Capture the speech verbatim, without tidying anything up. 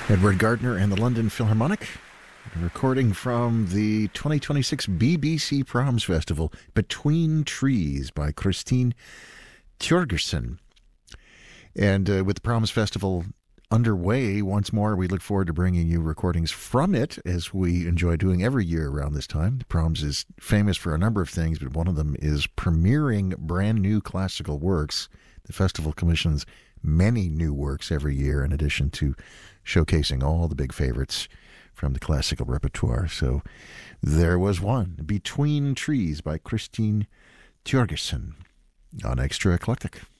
Edward Gardner and the London Philharmonic, a recording from the twenty twenty-six B B C Proms Festival, Between Trees by Christine Tjørgersen. And uh, with the Proms Festival underway once more, we look forward to bringing you recordings from it, as we enjoy doing every year around this time. The Proms is famous for a number of things, but one of them is premiering brand new classical works. The festival commissions many new works every year, in addition to showcasing all the big favorites from the classical repertoire. So there was one, Between Trees by Christine Tjørgersen, on Extra Eclectic.